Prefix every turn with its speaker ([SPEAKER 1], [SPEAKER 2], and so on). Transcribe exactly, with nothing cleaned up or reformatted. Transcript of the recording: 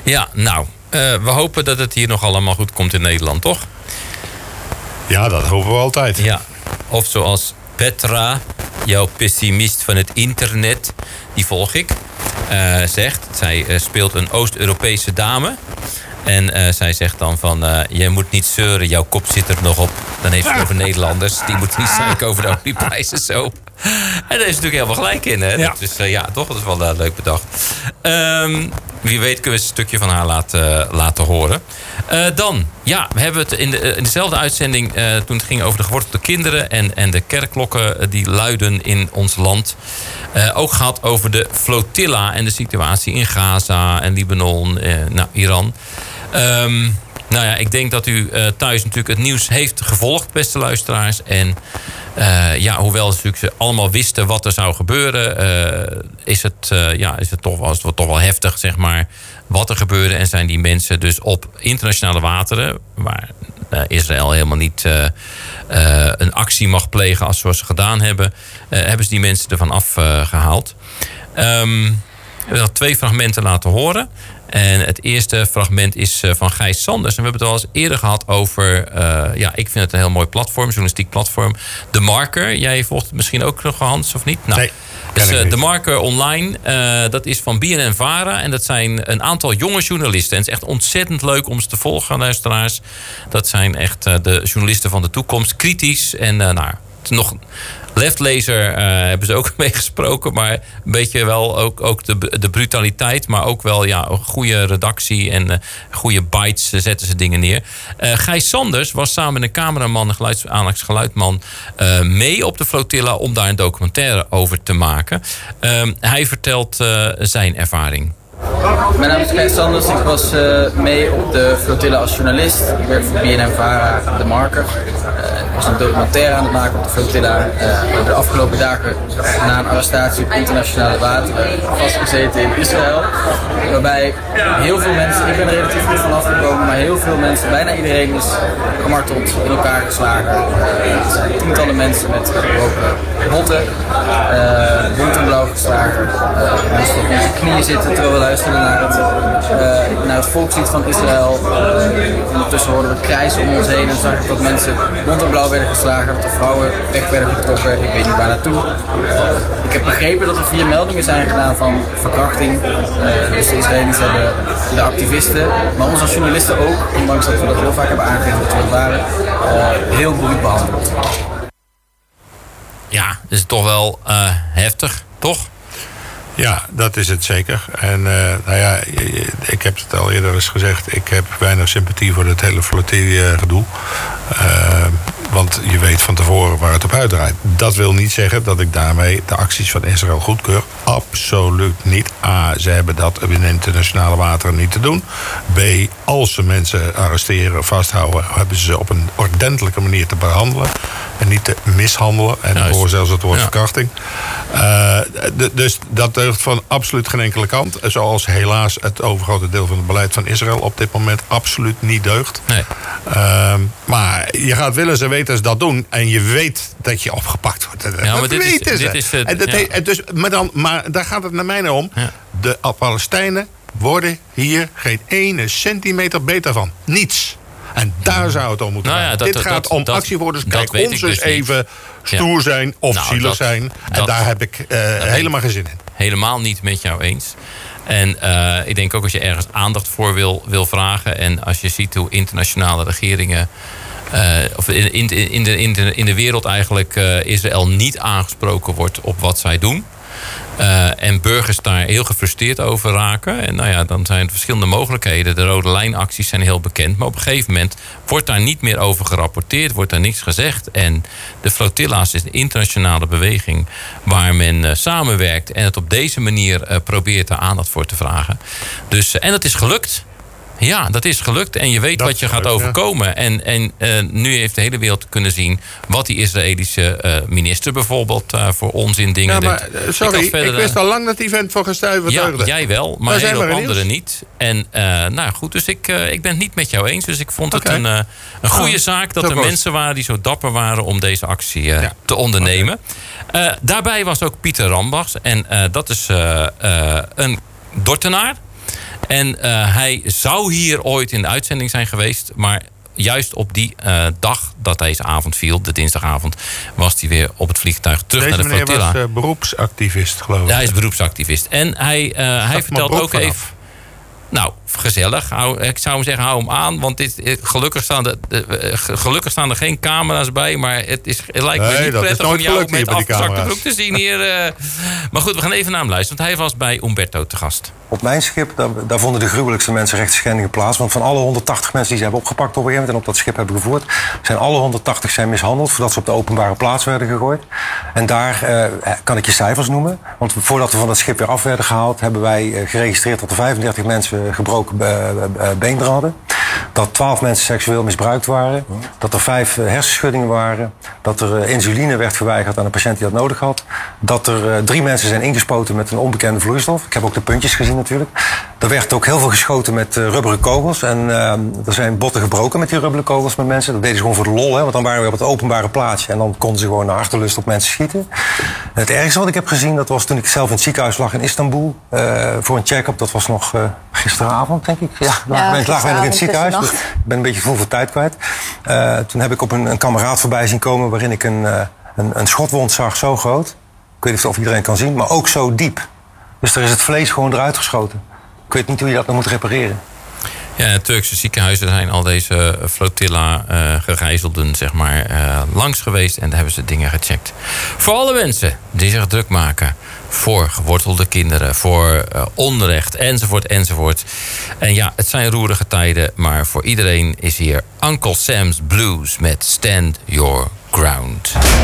[SPEAKER 1] Ja, nou, uh, we hopen dat het hier nog allemaal goed komt in Nederland, toch?
[SPEAKER 2] Ja, dat hopen we altijd.
[SPEAKER 1] Ja, of zoals Petra, jouw pessimist van het internet, die volg ik, uh, zegt. Zij uh, speelt een Oost-Europese dame. En uh, zij zegt dan van, uh, je moet niet zeuren, jouw kop zit er nog op. Dan heeft het over Nederlanders. Die moeten niet zeiken over de olieprijzen zo. En daar is natuurlijk helemaal gelijk in. Hè?
[SPEAKER 2] Ja.
[SPEAKER 1] Dus uh, ja, toch, dat is wel uh, leuk bedacht. Um, wie weet kunnen we een stukje van haar laten, laten horen. Uh, dan, ja, we hebben het in, de, in dezelfde uitzending, uh, toen het ging over de gewortelde kinderen en, en de kerkklokken die luiden in ons land. Uh, ook gehad over de flotilla en de situatie in Gaza en Libanon, uh, nou, Iran. Um, nou ja, ik denk dat u uh, thuis natuurlijk het nieuws heeft gevolgd, beste luisteraars. En uh, ja, hoewel natuurlijk ze allemaal wisten wat er zou gebeuren, uh, is het, uh, ja, is het toch, was het toch wel heftig, zeg maar, wat er gebeurde. En zijn die mensen dus op internationale wateren, waar uh, Israël helemaal niet uh, uh, een actie mag plegen als zoals ze gedaan hebben, uh, hebben ze die mensen ervan afgehaald. Uh, um, we hebben nog twee fragmenten laten horen. En het eerste fragment is van Gijs Sanders. En we hebben het al eens eerder gehad over, Uh, ja, ik vind het een heel mooi platform, journalistiek platform. De Marker. Jij volgt het misschien ook nog, Hans, of niet? Nou,
[SPEAKER 2] nee.
[SPEAKER 1] Dus uh, De Marker online, uh, dat is van B N N Vara. En dat zijn een aantal jonge journalisten. En het is echt ontzettend leuk om ze te volgen, luisteraars. Dat zijn echt uh, de journalisten van de toekomst. Kritisch en uh, nou, nog Leftlezer uh, hebben ze ook mee gesproken. Maar een beetje wel ook, ook de, de brutaliteit. Maar ook wel ja, een goede redactie en uh, goede bites uh, zetten ze dingen neer. Uh, Gijs Sanders was samen met een cameraman, een geluids, Alex Geluidman, Uh, mee op de flotilla om daar een documentaire over te maken. Uh, hij vertelt uh, zijn ervaring.
[SPEAKER 3] Mijn naam is Gijs Sanders. Ik was uh, mee op de flotilla als journalist. Ik werk voor B N N Vara, De Marker. Uh, ik was een documentaire aan het maken op de flotilla. Uh, we hebben de afgelopen dagen na een arrestatie op internationale wateren vastgezeten in Israël. Waarbij heel veel mensen, ik ben er relatief goed van afgekomen, maar heel veel mensen, bijna iedereen is gemarteld, in elkaar geslagen. Uh, er zijn tientallen mensen met gebroken botten, uh, bont en blauw geslagen. Uh, moesten op onze knieën zitten terwijl we luisterden naar het, uh, naar het volkslied van Israël. Uh, ondertussen hoorden we krijs om ons heen en zag ik dat mensen bont en blauw werden geslagen, dat de vrouwen weg werden getrokken. Ik weet niet waar naartoe. Uh, ik heb begrepen dat er vier meldingen zijn gedaan van verkrachting. Uh, dus de Israëli's hebben de activisten, maar ons als journalisten ook, ondanks dat we dat heel vaak hebben aangegeven dat we dat waren, uh, heel bruut behandeld.
[SPEAKER 1] Ja, dat is toch wel uh, heftig, toch?
[SPEAKER 2] Ja, dat is het zeker. En uh, nou ja, ik heb het al eerder eens gezegd, ik heb weinig sympathie voor het hele flotille gedoe. Uh, want je weet van tevoren waar het op uitdraait. Dat wil niet zeggen dat ik daarmee de acties van Israël goedkeur. Absoluut niet. A, ze hebben dat in internationale wateren niet te doen. B, als ze mensen arresteren, vasthouden, hebben ze ze op een ordentelijke manier te behandelen. En niet te mishandelen. En ik hoor zelfs het woord ja. verkrachting. Uh, d- dus dat deugt van absoluut geen enkele kant. Zoals helaas het overgrote deel van het beleid van Israël op dit moment absoluut niet deugt.
[SPEAKER 1] Nee.
[SPEAKER 2] Uh, maar je gaat willen ze weten ze dat doen. En je weet dat je opgepakt wordt.
[SPEAKER 1] Ja, maar
[SPEAKER 2] dat
[SPEAKER 1] dit
[SPEAKER 2] weten
[SPEAKER 1] is,
[SPEAKER 2] ze.
[SPEAKER 1] dit is het,
[SPEAKER 2] en dat
[SPEAKER 1] ja.
[SPEAKER 2] he, dus, maar, dan, maar daar gaat het naar mij naar om. Ja. De Palestijnen worden hier geen ene centimeter beter van. Niets. En daar zou het om moeten
[SPEAKER 1] nou
[SPEAKER 2] gaan.
[SPEAKER 1] ja, dat,
[SPEAKER 2] Dit gaat
[SPEAKER 1] dat,
[SPEAKER 2] om
[SPEAKER 1] dat,
[SPEAKER 2] actievoerders. Kijk, ons dus,
[SPEAKER 1] dus
[SPEAKER 2] even stoer ja. zijn of nou, zielig dat, zijn. En dat, daar heb ik uh, helemaal geen zin in.
[SPEAKER 1] Helemaal niet met jou eens. En uh, ik denk ook als je ergens aandacht voor wil, wil vragen. En als je ziet hoe internationale regeringen Uh, of in, in, in, de, in, de, in de wereld eigenlijk uh, Israël niet aangesproken wordt op wat zij doen. Uh, en burgers daar heel gefrustreerd over raken. En nou ja, dan zijn er verschillende mogelijkheden. De rode lijnacties zijn heel bekend. Maar op een gegeven moment wordt daar niet meer over gerapporteerd. Wordt daar niks gezegd. En de flotilla's is een internationale beweging waar men uh, samenwerkt. En het op deze manier uh, probeert daar aandacht voor te vragen. Dus, uh, en dat is gelukt. Ja, dat is gelukt. En je weet dat wat je gaat leuk, overkomen. Ja. En, en uh, nu heeft de hele wereld kunnen zien wat die Israëlische uh, minister bijvoorbeeld uh, voor onzin dingen
[SPEAKER 2] ja, maar,
[SPEAKER 1] deed.
[SPEAKER 2] Sorry, ik, verder, ik wist al lang dat die vent voor gestuiven
[SPEAKER 1] ja,
[SPEAKER 2] deugde.
[SPEAKER 1] jij wel, maar heel veel anderen niet. En uh, nou goed, dus ik, uh, ik ben het niet met jou eens. Dus ik vond okay. het een, uh, een goede oh, zaak dat er kost. mensen waren die zo dapper waren om deze actie uh, ja. te ondernemen. Okay. Uh, daarbij was ook Pieter Rambachs. En uh, dat is uh, uh, een Dordtenaar. En uh, hij zou hier ooit in de uitzending zijn geweest. Maar juist op die uh, dag dat deze avond viel, de dinsdagavond, was hij weer op het vliegtuig terug
[SPEAKER 2] deze
[SPEAKER 1] naar de flotilla.
[SPEAKER 2] Deze meneer was uh, beroepsactivist, geloof ik.
[SPEAKER 1] Ja, hij is beroepsactivist. En hij, uh, hij vertelt ook even...
[SPEAKER 2] Vanaf.
[SPEAKER 1] Nou, gezellig. Hou, ik zou hem zeggen, hou hem aan. Want dit, gelukkig, staan er, de, gelukkig staan er geen camera's bij. Maar het, is, het lijkt me
[SPEAKER 2] nee,
[SPEAKER 1] niet prettig om jou met afgezakte broek te zien hier. Uh. Maar goed, we gaan even naar hem luisteren. Want hij was bij Umberto te gast.
[SPEAKER 4] Op mijn schip, daar, daar vonden de gruwelijkste mensenrechtsschendingen plaats. Want van alle honderdtachtig mensen die ze hebben opgepakt op een gegeven moment en op dat schip hebben gevoerd, zijn alle honderdtachtig zijn mishandeld voordat ze op de openbare plaats werden gegooid. En daar uh, kan ik je cijfers noemen. Want voordat we van dat schip weer af werden gehaald, hebben wij uh, geregistreerd dat er vijfendertig mensen gebroken uh, uh, beenderen hadden. Dat twaalf mensen seksueel misbruikt waren. Dat er vijf uh, hersenschuddingen waren. Dat er uh, insuline werd geweigerd aan een patiënt die dat nodig had. Dat er uh, drie mensen zijn ingespoten met een onbekende vloeistof. Ik heb ook de puntjes gezien natuurlijk. Er werd ook heel veel geschoten met uh, rubberen kogels. En uh, er zijn botten gebroken met die rubberen kogels met mensen. Dat deden ze gewoon voor de lol, hè, want dan waren we op het openbare plaatsje. En dan konden ze gewoon naar achterlust op mensen schieten. En het ergste wat ik heb gezien, dat was toen ik zelf in het ziekenhuis lag in Istanbul. Uh, voor een check-up, dat was nog uh, gisteravond, denk ik. Ja, ja ik lag nog in het ziekenhuis. Dus ik ben een beetje veel van tijd kwijt. Uh, toen heb ik op een, een kameraad voorbij zien komen waarin ik een, uh, een, een schotwond zag, zo groot. Ik weet niet of iedereen kan zien, maar ook zo diep. Dus er is het vlees gewoon eruit geschoten. Ik weet niet hoe je dat nou moet repareren.
[SPEAKER 1] Ja, in Turkse ziekenhuizen zijn al deze flotilla uh, gegijzelden zeg maar, uh, langs geweest. En daar hebben ze dingen gecheckt. Voor alle mensen die zich druk maken voor gewortelde kinderen, voor uh, onrecht, enzovoort, enzovoort. En ja, het zijn roerige tijden, maar voor iedereen is hier Uncle Sam's Blues met Stand Your Ground.